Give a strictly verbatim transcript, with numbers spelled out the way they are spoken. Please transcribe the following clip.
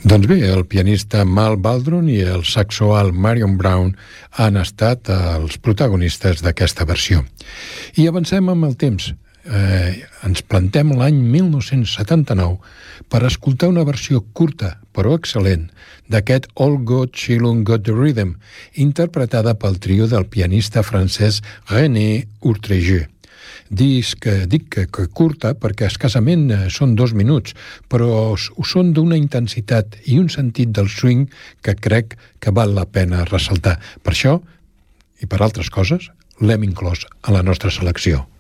Doncs bé, el pianista Mal Baldron i el saxo alt Marion Brown han estat els protagonistes d'aquesta versió. I avancem amb el temps. Eh, ens plantem l'any mil nou-cents setanta-nou per escoltar una versió curta, però excel·lent, d'aquest All God Chillun Got the Rhythm, interpretada pel trio del pianista francès René Urtrégé. Disc, dic que, que curta perquè escassament són dos minuts, però ho són d'una intensitat i un sentit del swing que crec que val la pena ressaltar. Per això, i per altres coses, l'hem inclòs a la nostra selecció.